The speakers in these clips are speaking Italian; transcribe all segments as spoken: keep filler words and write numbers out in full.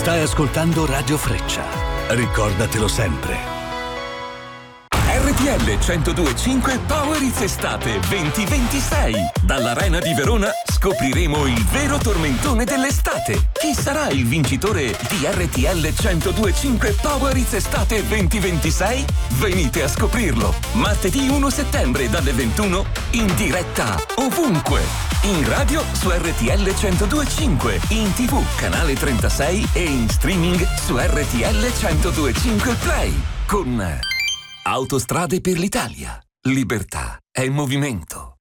Stai ascoltando Radio Freccia. Ricordatelo sempre. R T L centodue e cinque Power Hits Estate duemilaventisei. Dall'Arena di Verona scopriremo il vero tormentone dell'estate. Chi sarà il vincitore di R T L centodue e cinque Power Hits Estate duemilaventisei? Venite a scoprirlo. Martedì primo settembre dalle ventuno in diretta ovunque. In radio su R T L centodue e cinque, in tivù canale trentasei e in streaming su R T L centodue e cinque Play. Con Autostrade per l'Italia. Libertà è movimento.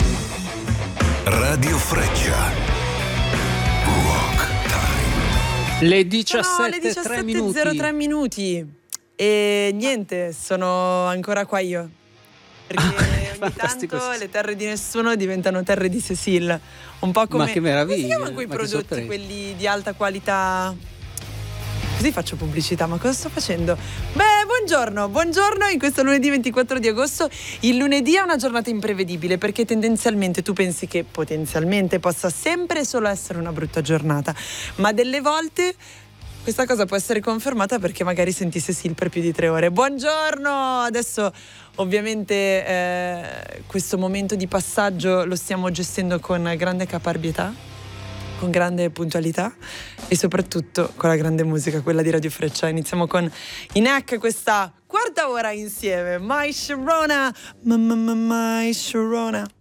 Radio Freccia. Walk time. Le diciassette, no, le diciassette e zero tre minuti. E niente, sono ancora qua io. Perché ogni tanto sì. le terre di nessuno diventano terre di Cecil. Un po' come... Ma che meraviglia. Come si chiamano quei ma che prodotti, sorpresa. quelli di alta qualità? Così faccio pubblicità, ma cosa sto facendo? Beh, buongiorno, buongiorno in questo lunedì ventiquattro di agosto. Il lunedì è una giornata imprevedibile perché tendenzialmente tu pensi che potenzialmente possa sempre solo essere una brutta giornata, ma delle volte questa cosa può essere confermata perché magari senti Cecil per più di tre ore. Buongiorno! Adesso ovviamente eh, questo momento di passaggio lo stiamo gestendo con grande caparbietà, con grande puntualità e soprattutto con la grande musica, quella di Radio Freccia. Iniziamo con I N E C, questa quarta ora insieme. My Sharona, my, my, my, my Sharona.